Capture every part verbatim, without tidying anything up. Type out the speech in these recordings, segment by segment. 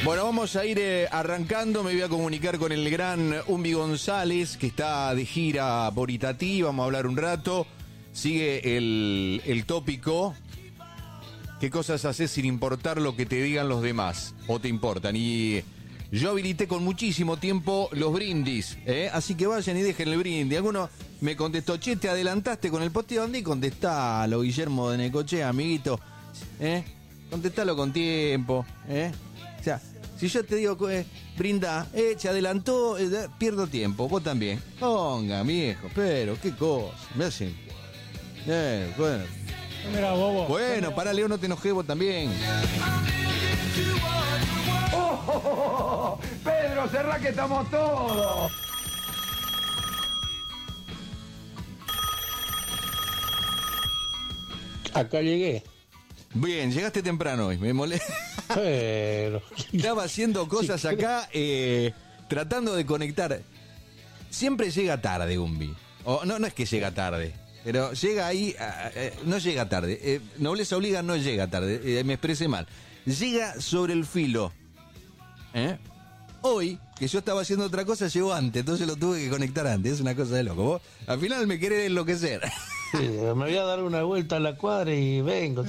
Bueno, vamos a ir eh, arrancando. Me voy a comunicar con el gran Umbi González, que está de gira por Itatí. Vamos a hablar un rato. Sigue el, el tópico. ¿Qué cosas haces sin importar lo que te digan los demás? ¿O te importan? Y yo habilité con muchísimo tiempo los brindis, ¿eh? Así que vayan y dejen el brindis. Alguno me contestó, che, ¿te adelantaste con el posteo? ¿Dónde? Contestalo, Guillermo de Necochea, amiguito. ¿Eh? Contestalo con tiempo, ¿eh? O sea, si yo te digo, eh, brinda, eh, se adelantó, eh, pierdo tiempo, vos también. Ponga, viejo, pero qué cosa, me hacen. Eh, bueno. Mira, bobo. Bueno, para Leo, no te enojes vos también. ¡Oh, oh, oh, oh! Pedro, cerrá que estamos todos. Acá llegué. Bien, llegaste temprano hoy, me molesta. Pero... Estaba haciendo cosas acá, eh, tratando de conectar. Siempre llega tarde, Umbi. O, no, no es que llega tarde, pero llega ahí, eh, no llega tarde. Eh, nobleza obliga, no llega tarde, eh, me expresé mal. Llega sobre el filo. ¿Eh? Hoy, que yo estaba haciendo otra cosa, llegó antes, entonces lo tuve que conectar antes. Es una cosa de loco. Vos, al final me querés enloquecer. Sí, me voy a dar una vuelta a la cuadra y vengo.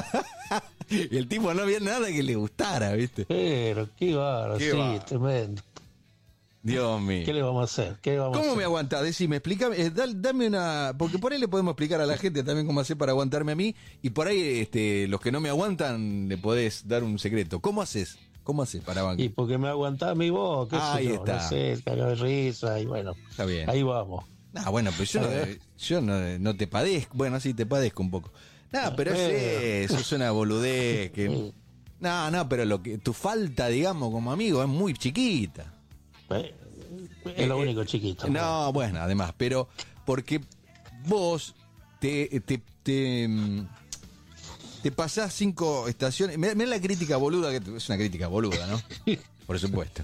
Y el tipo no había nada que le gustara, ¿viste? Pero qué bárbaro, Qué sí, bárbaro. tremendo. Dios mío. ¿Qué le vamos a hacer? ¿Qué vamos a ¿Cómo hacer? me aguantás? Decime, explícame, eh, dal- dame una... Porque por ahí le podemos explicar a la gente también cómo hacer para aguantarme a mí, y por ahí este, los que no me aguantan le podés dar un secreto. ¿Cómo haces? ¿Cómo haces para aguantar? Y porque me aguantás mi voz, qué sé Ahí yo, está. no sé, cago de risa y bueno, Está bien. ahí vamos. Ah, bueno, pero yo, no, yo no, no te padezco. Bueno, sí, te padezco un poco. No, pero es, eso es una boludez que... No, no, pero lo que tu falta, digamos, como amigo, es muy chiquita. Eh, Es lo Eh, único chiquito. No, bueno, además, pero porque vos te, te, te, mm, te pasás cinco estaciones. Mirá, mirá la crítica boluda, que es una crítica boluda, ¿no? Por supuesto.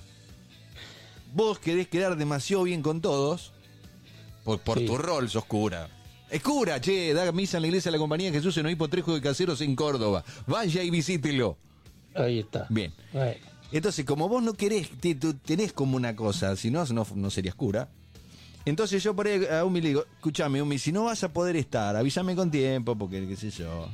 Vos querés quedar demasiado bien con todos, por, por Sí. tu rol sos cura. Es cura, che, da misa en la iglesia de la Compañía de Jesús en Obispo Trejo de Caseros en Córdoba. Vaya y visítelo. Ahí está. Bien. Bueno, Entonces, como vos no querés, te- tú tenés como una cosa, si no, no, no serías cura. Entonces yo por ahí a Umi le digo, escuchame, Umi, si no vas a poder estar, avísame con tiempo, porque qué sé yo.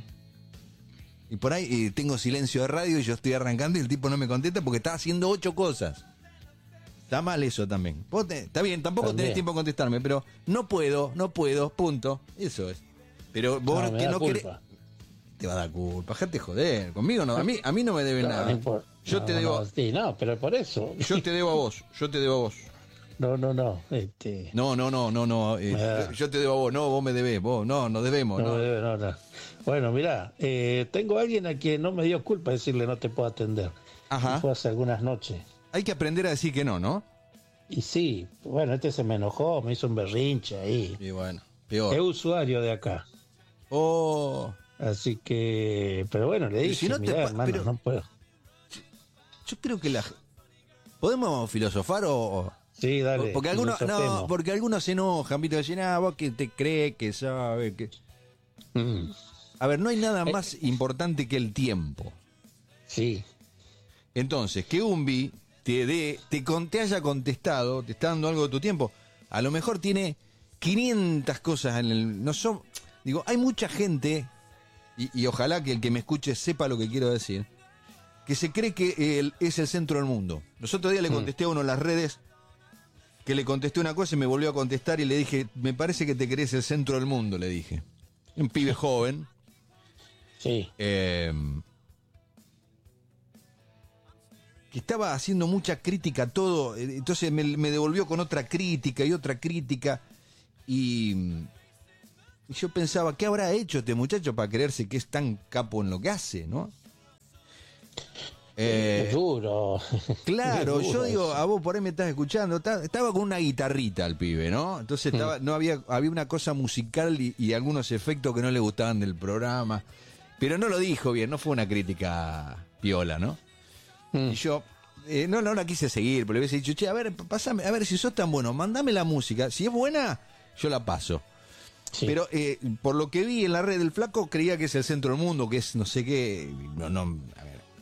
Y por ahí eh, tengo silencio de radio y yo estoy arrancando y el tipo no me contesta porque está haciendo ocho cosas. Está mal eso también. Vos te- está bien, tampoco También. tenés tiempo de contestarme, pero no puedo, no puedo, punto. Eso es. Pero vos no, me que da no querés... culpa. Te va a dar culpa, dejate joder. Conmigo no, a mí, a mí no me deben No, nada. no importa. Yo No, te debo... no, sí, no, pero por eso. Yo te debo a vos, yo te debo a vos. No, no, no. Este, No, no, no, no, no. eh, Ah. yo te debo a vos, no, vos me debés, vos, no, nos debemos. no, No, debe, no, no. Bueno, mirá, eh, tengo a alguien a quien no me dio culpa decirle no te puedo atender. Ajá. Y fue hace algunas noches. Hay que aprender a decir que no, ¿no? Y sí, bueno, este se me enojó, me hizo un berrinche ahí. Y bueno, Es peor. usuario de acá. Oh, Así que, pero bueno, le Pero dije, si no te mirá, pa- hermano, pero- no puedo. yo creo que la... ¿Podemos filosofar o...? o- Sí, dale. porque algunos, no, filosofemos. porque algunos se enojan, ¿viste? Dicen, ah, vos que te crees, que sabes, que... Mm, A ver, no hay nada Eh. más importante que el tiempo. sí, Entonces, que Umbi te dé, te, con- te haya contestado, te está dando algo de tu tiempo, a lo mejor tiene quinientas cosas en el... No son... Digo, hay mucha gente, y, y ojalá que el que me escuche sepa lo que quiero decir, que se cree que él es el centro del mundo. Los otros días le contesté a uno en las redes, que le contesté una cosa y me volvió a contestar y le dije, me parece que te crees el centro del mundo, le dije. Un pibe joven. sí. Eh, que estaba haciendo mucha crítica a todo, eh, entonces me, me devolvió con otra crítica y otra crítica, y, y yo pensaba, ¿qué habrá hecho este muchacho para creerse que es tan capo en lo que hace, no? Eh, es duro. Claro, Es yo duro digo, eso. a vos por ahí me estás escuchando, ta- estaba con una guitarrita el pibe, ¿no? Entonces estaba, no había, había una cosa musical y, y algunos efectos que no le gustaban del programa, pero no lo dijo bien, no fue una crítica piola, ¿no? Mm. Y yo, eh, no, no la quise seguir, pero le hubiese dicho, che, a ver, pasame, a ver si sos tan bueno, mandame la música, si es buena, yo la paso. Sí. Pero eh, por lo que vi en la red del flaco, creía que es el centro del mundo, que es no sé qué, no, no, a ver,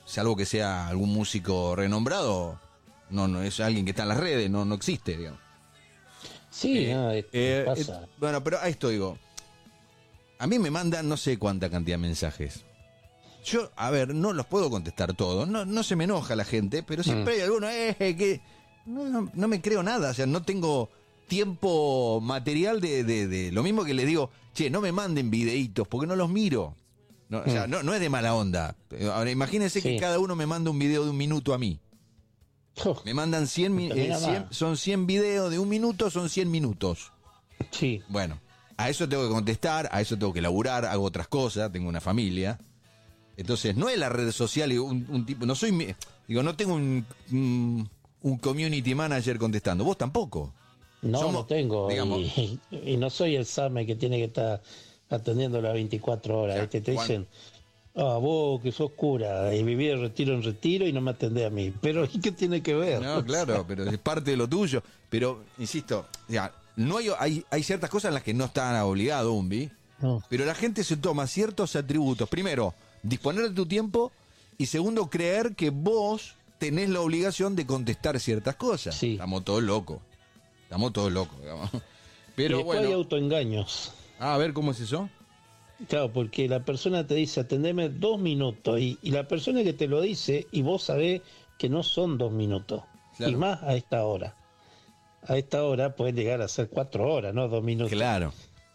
salvo que sea algún músico renombrado, no, no es alguien que está en las redes, no, no existe, digamos. Sí, Eh, no, eh, pasa. eh, bueno, pero a esto digo, a mí me mandan no sé cuánta cantidad de mensajes. Yo, a ver, no los puedo contestar todos, no, no se me enoja la gente, pero siempre mm. hay alguno eh, que no, no, no me creo nada, o sea, no tengo tiempo material de, de, de lo mismo que les digo, che, no me manden videitos porque no los miro. No, o sea, mm. no, no es de mala onda. Ahora imagínense sí. que cada uno me manda un video de un minuto a mí. Oh, me mandan cien, eh, cien, son cien videos de un minuto, son cien minutos. Sí. Bueno, a eso tengo que contestar, a eso tengo que laburar, hago otras cosas, tengo una familia. Entonces, no es la red social, un, un tipo, no soy, digo, no tengo un, un, un community manager contestando, vos tampoco. No, Somos, no tengo, digamos, y, y no soy el Same que tiene que estar atendiendo las veinticuatro horas, o sea, que te dicen, ah, vos que sos cura, y viví de retiro en retiro y no me atendés a mí, pero ¿y qué tiene que ver? No, claro, pero es parte de lo tuyo, pero, insisto, ya, no hay, hay, hay ciertas cosas en las que no están obligados, Umbi, no. Pero la gente se toma ciertos atributos, primero, disponer de tu tiempo, y segundo, creer que vos tenés la obligación de contestar ciertas cosas. Sí. Estamos todos locos. Estamos todos locos, digamos. Pero y después bueno. hay autoengaños. Ah, a ver, ¿cómo es eso? Claro, porque la persona te dice, atendeme dos minutos, y, y la persona que te lo dice, y vos sabés que no son dos minutos. Claro. Y más a esta hora. A esta hora pueden llegar a ser cuatro horas, no dos minutos. Claro.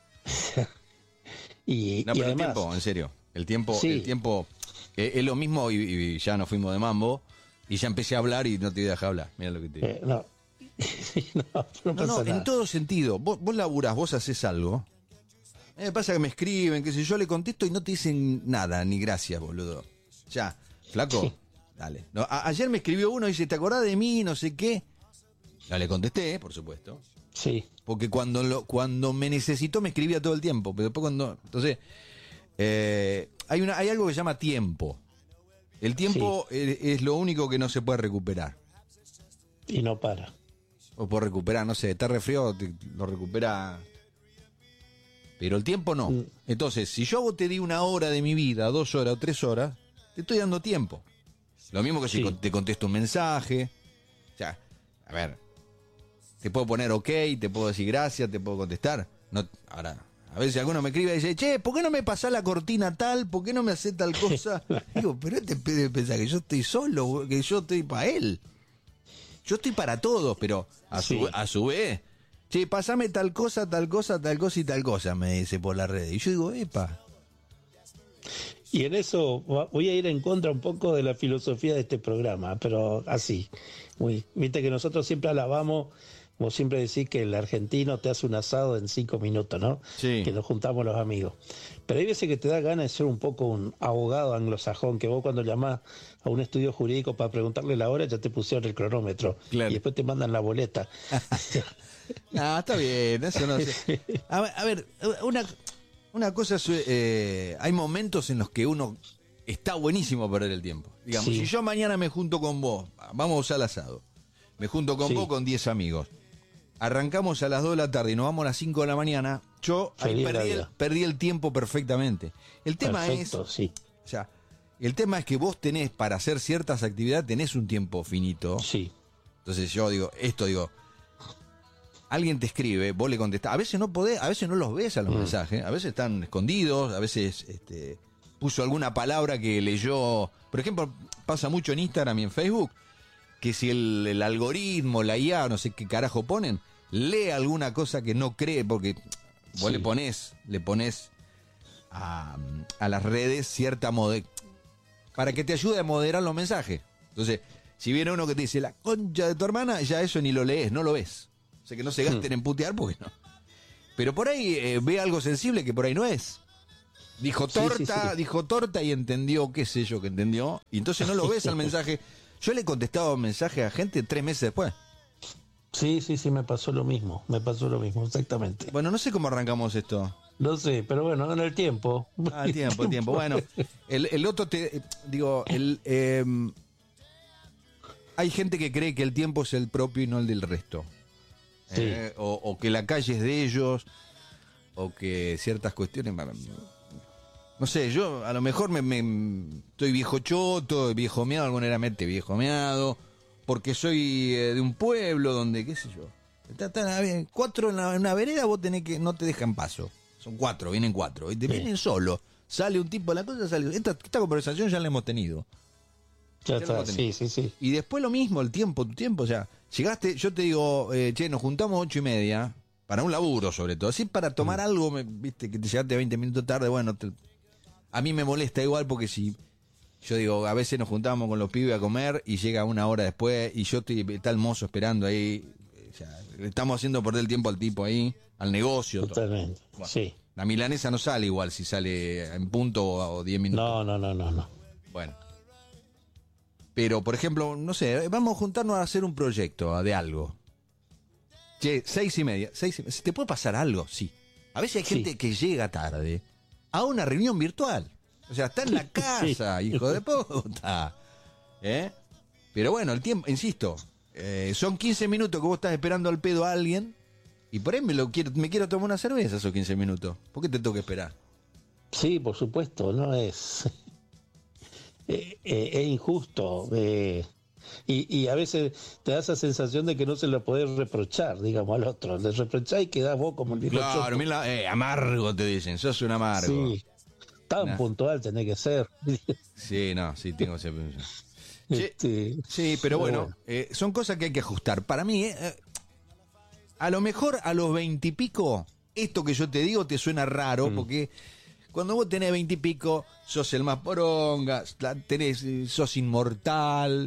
y, no, y pero además, el tiempo, en serio. El tiempo, sí. el tiempo eh, es lo mismo y, y ya nos fuimos de mambo, y ya empecé a hablar y no te voy a dejar hablar. Mira lo que te digo. Eh, no. no, no, no, no en todo sentido. Vos, vos laburás, vos haces algo. Me pasa que me escriben, que si yo le contesto y no te dicen nada, ni gracias, boludo. Ya, flaco, sí. Dale. No, a, ayer me escribió uno y dice, ¿te acordás de mí? No sé qué. Ya le contesté, por supuesto. Sí. Porque cuando lo, cuando me necesitó me escribía todo el tiempo. Pero después cuando. Entonces, eh, hay una, hay algo que se llama tiempo. El tiempo sí. es, es lo único que no se puede recuperar. Y no para. O por recuperar, no sé, está resfriado, te, lo recupera. Pero el tiempo no. Mm. Entonces, si yo a vos te di una hora de mi vida, dos horas o tres horas, te estoy dando tiempo. Lo mismo que sí. si te contesto un mensaje. O sea, a ver, te puedo poner ok, te puedo decir gracias, te puedo contestar. No, ahora, a veces alguno me escribe y dice, che, ¿por qué no me pasás la cortina tal? ¿Por qué no me hace tal cosa? Digo, pero este pensar que yo estoy solo, que yo estoy para él. Yo estoy para todos, pero a su, sí. a su vez, che, pasame tal cosa, tal cosa, tal cosa y tal cosa, me dice por la red. Y yo digo, epa. Y en eso voy a ir en contra un poco de la filosofía de este programa, pero así. Muy, viste que nosotros siempre alabamos, como siempre decís, que el argentino te hace un asado en cinco minutos, ¿no? Sí. Que nos juntamos los amigos. Pero hay veces que te da ganas de ser un poco un abogado anglosajón, que vos cuando llamás a un estudio jurídico para preguntarle la hora ya te pusieron el cronómetro. Claro. Y después te mandan la boleta. No, está bien, eso no sé. A ver, a ver una, una cosa es, eh, hay momentos en los que uno está buenísimo perder el tiempo. Digamos, sí. si yo mañana me junto con vos, vamos a usar el asado, me junto con sí. vos con diez amigos, arrancamos a las dos de la tarde y nos vamos a las cinco de la mañana, yo ahí perdí el, perdí el tiempo perfectamente. El tema Perfecto, es, sí. o sea, el tema es que vos tenés, para hacer ciertas actividades, tenés un tiempo finito. Sí. Entonces yo digo, esto digo, alguien te escribe, vos le contestás, a veces no podés, a veces no los ves a los mm. mensajes, a veces están escondidos, a veces este, puso alguna palabra que leyó, por ejemplo, pasa mucho en Instagram y en Facebook, que si el, el algoritmo, la I A, no sé qué carajo ponen, lee alguna cosa que no cree, porque vos sí. le ponés, le ponés a, a las redes cierta mode para que te ayude a moderar los mensajes. Entonces, si viene uno que te dice la concha de tu hermana, ya eso ni lo lees, no lo ves. O sea que no se gasten hmm. en putear porque no. Pero por ahí eh, ve algo sensible que por ahí no es. Dijo torta, sí, sí, sí. dijo torta y entendió, qué sé yo que entendió. Y entonces no lo ves al mensaje. Yo le he contestado mensajes a gente tres meses después. Sí, sí, sí, me pasó lo mismo. Me pasó lo mismo, exactamente. Bueno, no sé cómo arrancamos esto. No sé, pero bueno, en el tiempo. Ah, el tiempo, el tiempo. Bueno, el, el otro te... Digo, el... Eh, hay gente que cree que el tiempo es el propio y no el del resto. Sí. Eh, o, o que la calle es de ellos, o que ciertas cuestiones... no sé, yo a lo mejor me, me estoy viejo choto, viejo meado, alguna era mete viejo meado, porque soy eh, de un pueblo donde, qué sé yo, está, está, bien, cuatro en, la, en una vereda vos tenés que, no te dejan paso. Son cuatro, vienen cuatro, y te sí. vienen solo. Sale un tipo, la cosa sale. Esta, esta conversación ya la hemos tenido. Ya, ya está, sí, sí, sí. Y después lo mismo, el tiempo, tu tiempo, o sea, llegaste, yo te digo, eh, che, nos juntamos ocho y media, para un laburo sobre todo, así para tomar mm. algo, me, viste, que te llegaste veinte minutos tarde, bueno, te, a mí me molesta igual porque si, yo digo, a veces nos juntamos con los pibes a comer y llega una hora después y yo estoy, está el mozo esperando ahí, o sea, le estamos haciendo perder el tiempo al tipo ahí, al negocio. Totalmente, bueno, sí. La milanesa no sale igual si sale en punto o diez minutos. No, no, no, no, no. Bueno. Pero, por ejemplo, no sé, vamos a juntarnos a hacer un proyecto de algo. Che, seis y media. Seis y media. ¿Te puede pasar algo? Sí. A veces hay gente sí. que llega tarde a una reunión virtual. O sea, está en la casa, sí. hijo de puta. ¿Eh? Pero bueno, el tiempo, insisto, eh, son quince minutos que vos estás esperando al pedo a alguien y por ahí me, lo quiero, me quiero tomar una cerveza esos quince minutos. ¿Por qué te tengo que esperar? Sí, por supuesto, no es... Eh, eh, es injusto eh, y, y a veces te da esa sensación de que no se lo podés reprochar, digamos, al otro. Le reprochás y quedás vos como el viejo. Claro, mira, eh, amargo te dicen, sos un amargo. Sí, tan nah. puntual tenés que ser. Sí, no, sí, tengo que ser. Este, sí, pero bueno, bueno. Eh, son cosas que hay que ajustar. Para mí, eh, a lo mejor a los veintipico, esto que yo te digo te suena raro, mm. porque cuando vos tenés veintipico, sos el más poronga, tenés, sos inmortal,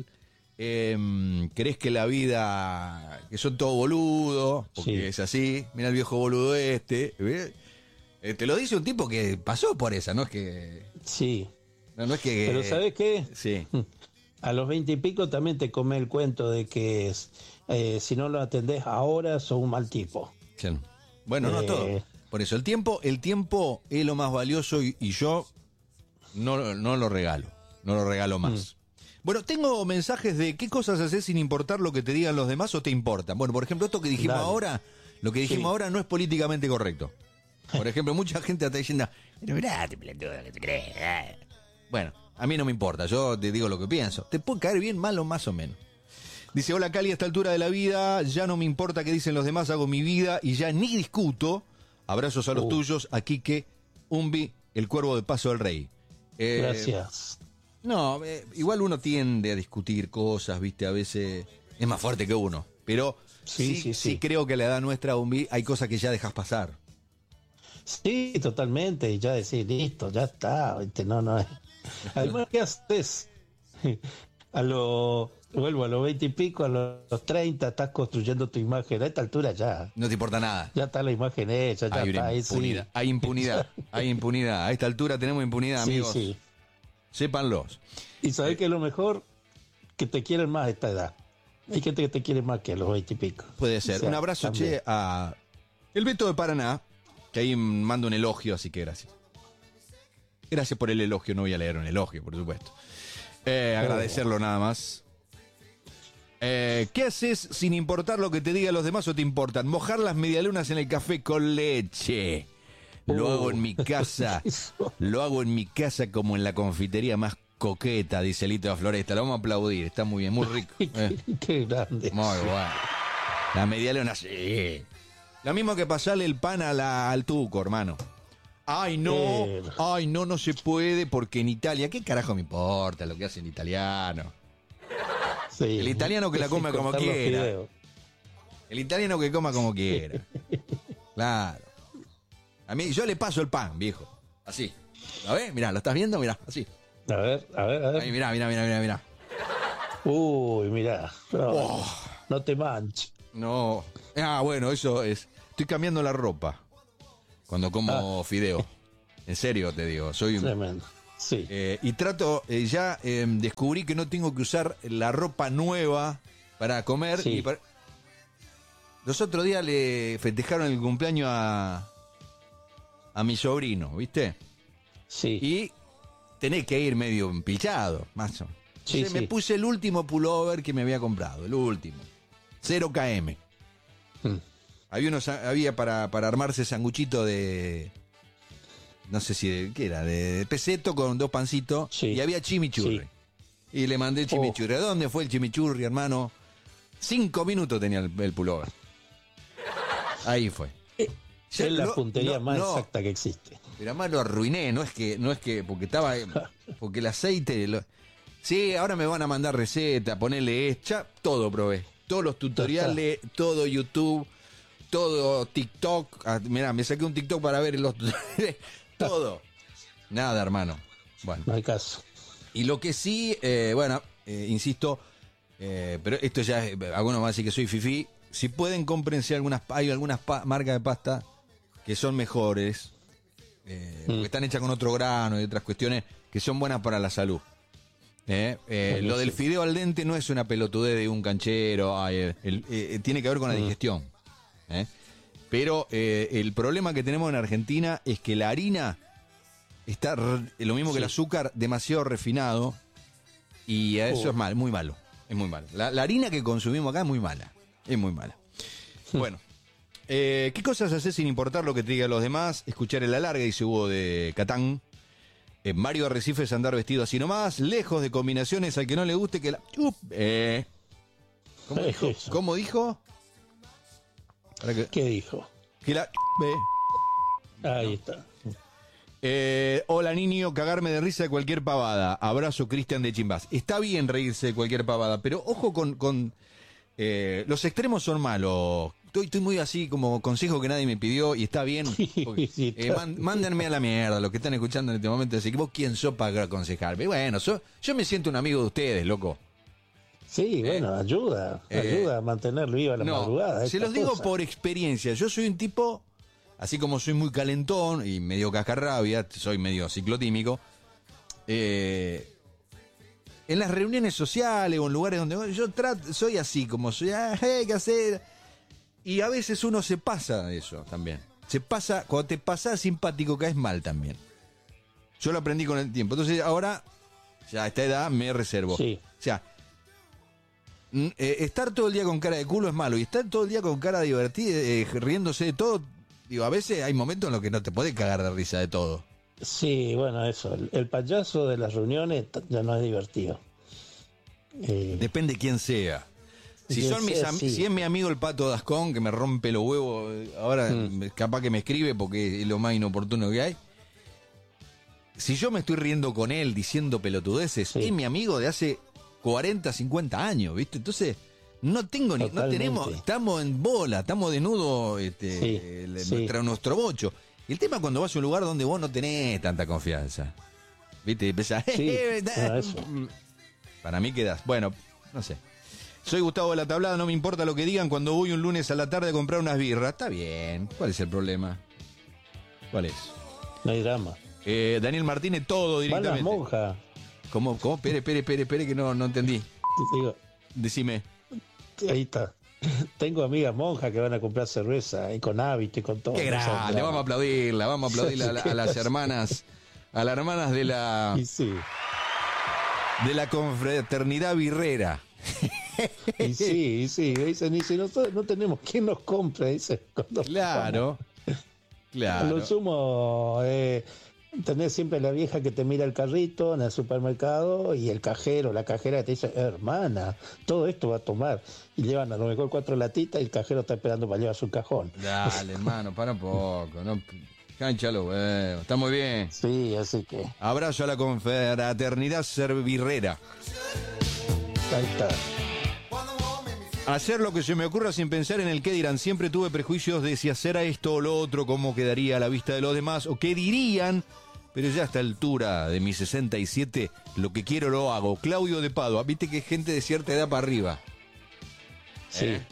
eh, crees que la vida, que son todos boludos, porque sí. es así, mira el viejo boludo este, eh, te lo dice un tipo que pasó por esa, no es que... Sí. No, no es que... Pero ¿sabés qué? Sí. A los veintipico también te come el cuento de que eh, si no lo atendés ahora, sos un mal tipo. Sí. Bueno, no eh, todo. Por eso, el tiempo, el tiempo es lo más valioso y, y yo no, no lo regalo, no lo regalo más. Mm. Bueno, tengo mensajes de qué cosas haces sin importar lo que te digan los demás o te importan. Bueno, por ejemplo, esto que dijimos Dale. ahora, lo que dijimos sí. ahora no es políticamente correcto. Por ejemplo, mucha gente está diciendo, pero mirá, te pelotudo, ¿qué te crees? Bueno, a mí no me importa, yo te digo lo que pienso. Te puede caer bien, mal o más o menos. Dice, hola Cali, a esta altura de la vida, ya no me importa qué dicen los demás, hago mi vida y ya ni discuto. Abrazos a los uh. tuyos, a Quique, Umbi, el cuervo de Paso del Rey. Eh, Gracias. No, eh, igual uno tiende a discutir cosas, viste, a veces es más fuerte que uno. Pero sí, sí, sí, sí. sí creo que a la edad nuestra, Umbi, hay cosas que ya dejas pasar. Sí, totalmente, y ya decir, listo, ya está, ¿viste? No, no. Además, ¿qué haces? A lo... Vuelvo a los veinte y pico, a los treinta, estás construyendo tu imagen. A esta altura ya. No te importa nada. Ya está la imagen hecha, ya hay está. Impunidad, sí. Hay impunidad, hay impunidad. A esta altura tenemos impunidad, sí, amigos. Sí. Sépanlos. Y sabés eh. que es lo mejor, que te quieren más a esta edad. Hay gente que te quiere más que a los veinte y pico. Puede ser. O sea, un abrazo, también. Che, a el Beto de Paraná, que ahí manda un elogio, así que gracias. Gracias por el elogio, no voy a leer un elogio, por supuesto. Eh, agradecerlo nada más. Eh, ¿Qué haces sin importar lo que te digan los demás o te importan? Mojar las medialunas en el café con leche. Lo uh, hago en mi casa. Lo hago en mi casa como en la confitería más coqueta, dice Lito de Floresta. Lo vamos a aplaudir, está muy bien, muy rico. Eh. Qué grande. Muy bueno. Las medialunas, sí. Lo mismo que pasarle el pan a la, al tuco, hermano. Ay, no, eh. ay, no, no se puede porque en Italia, ¿qué carajo me importa lo que hace el italiano? Sí, el italiano que la come como quiera. El italiano que coma como quiera. Claro. A mí, yo le paso el pan, viejo. Así. ¿Lo ves? Mirá, ¿lo estás viendo? Mirá, así. A ver, a ver, a ver. Ahí, mirá, mirá, mirá, mirá, mirá. Uy, mirá. No, oh. no te manches. No. Ah, bueno, eso es. Estoy cambiando la ropa cuando como ah. fideo. En serio te digo. Soy tremendo. Sí. Eh, y trato, eh, ya eh, descubrí que no tengo que usar la ropa nueva para comer. Sí. Y para... Los otros días le festejaron el cumpleaños a, a mi sobrino, ¿viste? Sí. Y tenés que ir medio empillado, más o menos. Sí, Entonces sí. me puse el último pullover que me había comprado, el último. cero kilómetros. Hmm. Había, unos, había para, para armarse sanguchito de... no sé si, de, ¿qué era? De, de peseto con dos pancitos, Sí. y había chimichurri. Sí. Y le mandé el chimichurri. ¿A dónde fue el chimichurri, hermano? Cinco minutos tenía el, el pullover. Ahí fue. Es la no, puntería no, más no. exacta que existe. Pero además lo arruiné, no es que, no es que, porque estaba, porque el aceite, lo- sí, ahora me van a mandar receta, ponerle hecha, todo probé, todos los tutoriales, todo YouTube, todo TikTok, ah, mirá, me saqué un TikTok para ver los tutoriales, todo, nada, hermano, bueno, No hay caso. y lo que sí, eh, bueno, eh, insisto, eh, pero esto ya, es- algunos van a decir que soy fifí, si pueden cómprense algunas, hay algunas pa- marcas de pasta que son mejores, eh, porque Mm. están hechas con otro grano y otras cuestiones que son buenas para la salud. Eh, eh, Bueno, lo del sí. fideo al dente no es una pelotudez de un canchero, ay, eh, el- eh, tiene que ver con la Mm. digestión. eh. Pero eh, el problema que tenemos en Argentina es que la harina está, r- lo mismo que el Sí. azúcar, demasiado refinado, y a eso Oh. es mal, muy malo. Es muy malo. La, la harina que consumimos acá es muy mala. Es muy mala. Bueno. Eh, ¿Qué cosas haces sin importar lo que te digan los demás? Escuchar el alargue, dice Hugo de Catán. Eh, Mario Arrecifes, andar vestido así nomás. Lejos de combinaciones, al que no le guste que la... Chup, eh. ¿Cómo Es dijo? eso. ¿Cómo dijo? Para que, ¿Qué dijo? que la... eh. Ahí está. Eh, hola niño, cagarme de risa de cualquier pavada. Abrazo, Cristian de Chimbás. Está bien reírse de cualquier pavada, pero ojo con... con eh, los extremos son malos. Estoy, estoy muy así como consejo que nadie me pidió y está bien. Porque, Sí, eh, está man- mándenme a la mierda los que están escuchando en este momento. Así que vos quién sos para aconsejarme. Y bueno, so- yo me siento un amigo de ustedes, loco. Sí, bueno, ayuda. eh, ayuda a mantener viva la No, madrugada. se esta los digo cosa. por experiencia. Yo soy un tipo, así como soy muy calentón y medio cascarrabia, soy medio ciclotímico. Eh, en las reuniones sociales o en lugares donde voy, yo trato, soy así, como soy, ah, hey, ¿qué hacer? Y a veces uno se pasa de eso también. Se pasa, cuando te pasas simpático caes mal también. Yo lo aprendí con el tiempo. Entonces ahora, ya a esta edad me reservo. Sí. O sea, mm, eh, estar todo el día con cara de culo es malo. Y estar todo el día con cara divertida, eh, riéndose de todo. Digo, a veces hay momentos en los que no te podés cagar de risa de todo. Sí, bueno, eso. El, el payaso de las reuniones t- ya no es divertido. Eh, Depende quién sea. Si, Quien son mis sea, am- sí. si es mi amigo el Pato Dascón, que me rompe los huevos, eh, ahora Mm. eh, capaz que me escribe porque es lo más inoportuno que hay. Si yo me estoy riendo con él diciendo pelotudeces, Sí. es mi amigo de hace cuarenta, cincuenta años, ¿viste? Entonces, no tengo ni, no Totalmente. tenemos, estamos en bola, estamos desnudos, este, Sí, el- sí. nuestra- nuestro bocho. Y el tema es cuando vas a un lugar donde vos no tenés tanta confianza. ¿Viste? Y empezás, Sí, bueno, eso. para mí quedas, bueno, no sé. Soy Gustavo de la Tablada, no me importa lo que digan cuando voy un lunes a la tarde a comprar unas birras. Está bien, ¿cuál es el problema? ¿Cuál es? no hay drama. Eh, Daniel Martínez, todo Van las directamente. monjas. ¿Cómo? ¿Cómo? Espere, espere, espere, espere, que no, no entendí. Te digo, Decime. ahí está. Tengo amigas monjas que van a comprar cerveza y con hábito y con todo. Qué no son grande, drama. vamos a aplaudirla, vamos a aplaudirla a, la- a las hermanas, a las hermanas de la, Y sí, de la confraternidad birrera. y sí, y sí. Dicen, y si nosotros no tenemos quién nos compra, dice. cuando Claro, A claro. lo sumo, eh, tenés siempre la vieja que te mira el carrito en el supermercado y el cajero, la cajera te dice, hermana, todo esto va a tomar. Y llevan a lo mejor cuatro latitas y el cajero está esperando para llevar su cajón. Dale, hermano, para un poco, no, cancha los huevos, está muy bien. Sí, así que Abrazo a la confraternidad servirrera. ahí está. Hacer lo que se me ocurra sin pensar en el qué dirán. Siempre tuve prejuicios de si hacer a esto o lo otro, cómo quedaría a la vista de los demás, o qué dirían. Pero ya a esta altura de mis sesenta y siete, lo que quiero lo hago. Claudio de Padua, viste que es gente de cierta edad para arriba. Sí. ¿Eh?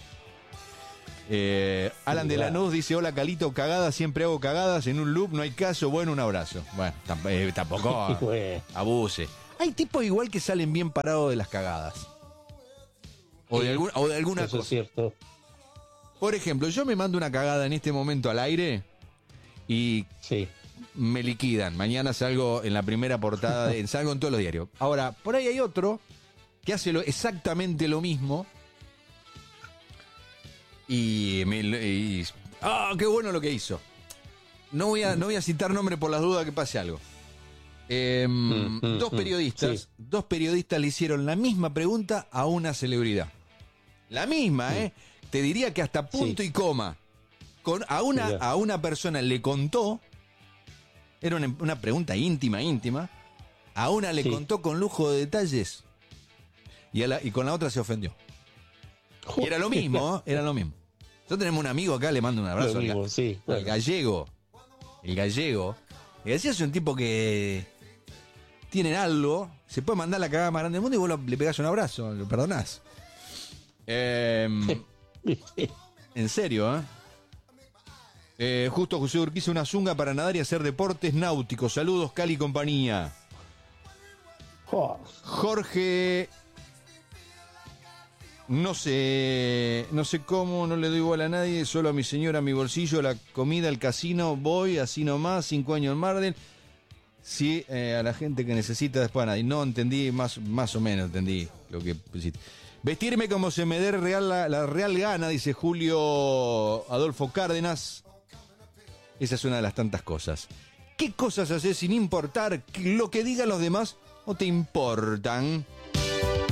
Eh, Alan Sí, de claro. Lanús dice, hola Calito, cagadas, siempre hago cagadas, en un loop no hay caso, bueno, un abrazo. Bueno, tamp- eh, tampoco Y bueno, abuse. Hay tipos igual que salen bien parados de las cagadas. O de, Sí, algún- o de alguna eso es cosa. cierto. Por ejemplo, yo me mando una cagada en este momento al aire y Sí. me liquidan. Mañana salgo en la primera portada, de, salgo en todos los diarios. Ahora, por ahí hay otro que hace lo- exactamente lo mismo y, me, y- ¡ah, qué bueno lo que hizo! no voy a, no voy a citar nombre por las dudas que pase algo. Eh, mm, mm, dos periodistas, sí. dos periodistas le hicieron la misma pregunta a una celebridad. La misma, sí. ¿eh? Te diría que hasta punto sí. y coma. Con, a, una, a una persona le contó, era una, una pregunta íntima, íntima, a una le sí. contó con lujo de detalles y, a la, y con la otra se ofendió. Y era lo mismo, ¿eh? Era lo mismo. Nosotros tenemos un amigo acá, le mando un abrazo mismo, al, sí, al bueno. gallego. El gallego. El gallego es un tipo que tiene algo, se puede mandar la cagada más grande del mundo y vos lo, le pegás un abrazo, lo perdonás. Eh, en serio, ¿eh? Eh, justo José Urquiza, una zunga para nadar y hacer deportes náuticos. Saludos, Cali y compañía. Jorge, no sé, no sé cómo, no le doy igual a nadie, solo a mi señora, a mi bolsillo, la comida, el casino, voy, así nomás, cinco años en Mardel. Sí, eh, a la gente que necesita después a nadie. No entendí, más, más o menos entendí lo que pusiste. Vestirme como se me dé real, la, la real gana, dice Julio Adolfo Cárdenas. Esa es una de las tantas cosas. ¿Qué cosas haces sin importar lo que digan los demás o te importan?